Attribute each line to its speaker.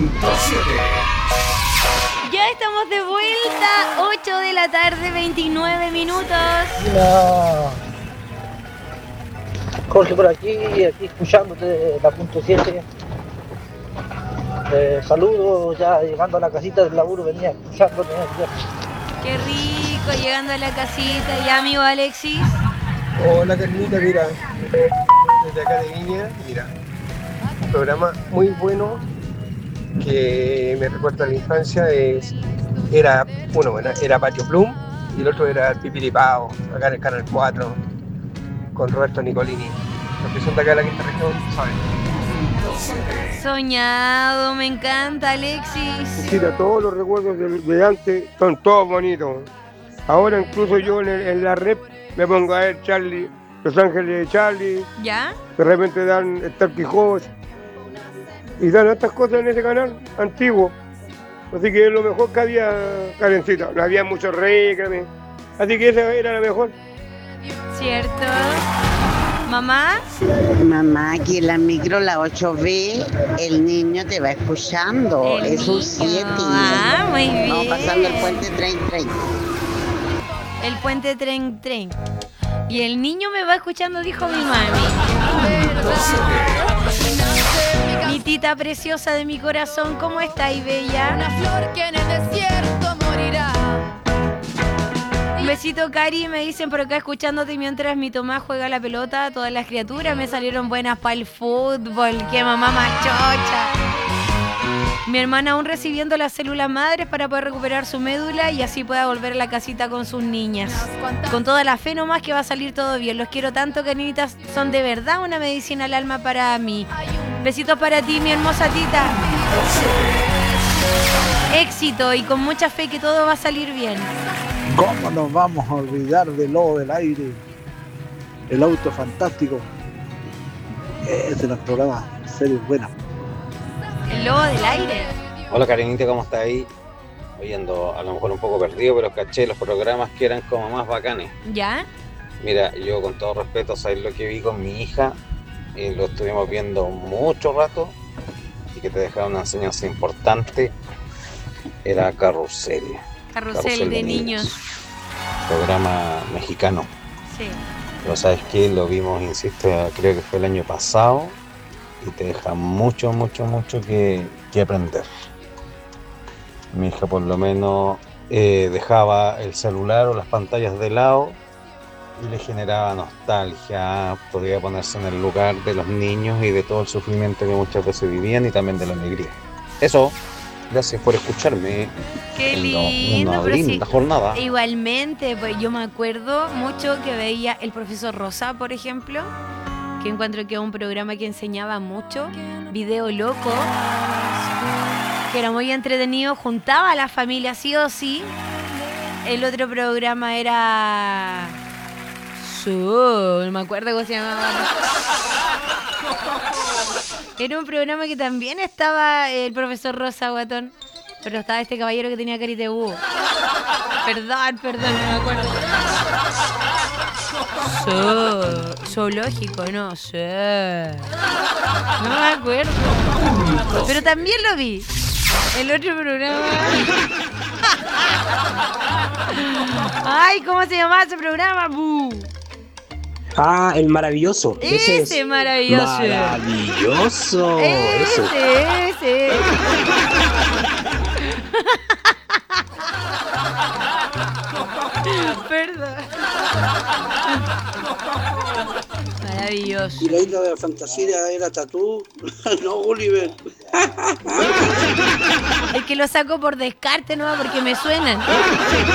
Speaker 1: Ya estamos de vuelta, 8 de la tarde, 29 minutos.
Speaker 2: Hola. Jorge por aquí escuchándote la punto 7. Saludos, ya llegando a la casita del laburo, venía escuchándote.
Speaker 1: Qué rico, llegando a la casita. ¿Y amigo Alexis?
Speaker 3: Hola Carlita, mira, desde acá de Viña, mira, un programa muy bueno que me recuerda a la infancia era Patio Plum y el otro era Pipiripao, acá en el Canal 4, con Roberto Nicolini. Los que son de acá de la quinta región saben.
Speaker 1: Soñado, me encanta Alexis.
Speaker 3: Mira, todos los recuerdos de antes son todos bonitos. Ahora incluso yo en la red me pongo a ver Charlie, Los Ángeles de Charlie.
Speaker 1: ¿Ya?
Speaker 3: De repente dan Star Quijote y dan estas cosas en ese canal antiguo. Así que es lo mejor que había, Karencita. No había mucho réclame. Así que esa era la mejor.
Speaker 1: ¿Cierto? ¿Mamá?
Speaker 4: Mamá, aquí en la micro, la 8B, el niño te va escuchando.
Speaker 1: El
Speaker 4: Es un
Speaker 1: niño.
Speaker 4: 7.
Speaker 1: Ah, muy bien.
Speaker 4: Vamos pasando el puente 30.
Speaker 1: El puente tren. Y el niño me va escuchando, dijo mi mami. Mi tita preciosa de mi corazón, ¿cómo estáis, bella?
Speaker 5: Una flor que en el desierto morirá.
Speaker 1: Un besito, Cari, me dicen por acá escuchándote mientras mi Tomás juega la pelota. Todas las criaturas me salieron buenas para el fútbol. ¡Qué mamá más chocha! Mi hermana aún recibiendo las células madres para poder recuperar su médula y así pueda volver a la casita con sus niñas. Con toda la fe nomás que va a salir todo bien. Los quiero tanto, canitas. Son de verdad una medicina al alma para mí. Besitos para ti, mi hermosa tita. Éxito y con mucha fe que todo va a salir bien.
Speaker 6: ¿Cómo nos vamos a olvidar del lobo del aire? El auto fantástico. Ese es el programa, serio buena.
Speaker 1: El lobo del aire.
Speaker 7: Hola Karenita, ¿cómo estás ahí? Oyendo, a lo mejor un poco perdido, pero caché los programas que eran como más bacanes.
Speaker 1: ¿Ya?
Speaker 7: Mira, yo con todo respeto, ¿sabes lo que vi con mi hija? Y lo estuvimos viendo mucho rato y que te dejaba una enseñanza importante. Era Carrusel.
Speaker 1: Carrusel de niños.
Speaker 7: Programa mexicano.
Speaker 1: Sí.
Speaker 7: Pero ¿sabes qué? Lo vimos, insisto, creo que fue el año pasado. Y te deja mucho que aprender. Mi hija por lo menos dejaba el celular o las pantallas de lado y le generaba nostalgia, podía ponerse en el lugar de los niños y de todo el sufrimiento que muchas veces vivían y también de la alegría. Eso, gracias por escucharme.
Speaker 1: Qué lindo,
Speaker 7: una linda
Speaker 1: sí,
Speaker 7: jornada.
Speaker 1: Igualmente, pues yo me acuerdo mucho que veía el profesor Rosa, por ejemplo, que encuentro que es un programa que enseñaba mucho, Video Loco, que era muy entretenido, juntaba a la familia sí o sí. El otro programa era... no me acuerdo cómo se llamaba. Era un programa que también estaba el profesor Rosa, guatón, pero estaba este caballero que tenía carita de búho. Perdón, no me acuerdo. Zoológico, no sé. No me acuerdo. Pero también lo vi. El otro programa. Ay, ¿cómo se llamaba ese programa?
Speaker 8: Ah, el maravilloso.
Speaker 1: Ese maravilloso.
Speaker 8: Maravilloso.
Speaker 1: Ese. Perdón. Maravilloso.
Speaker 6: Y la isla de la fantasía era Tatú, no Gulliver.
Speaker 1: Es que lo saco por descarte, ¿no? Porque me suenan.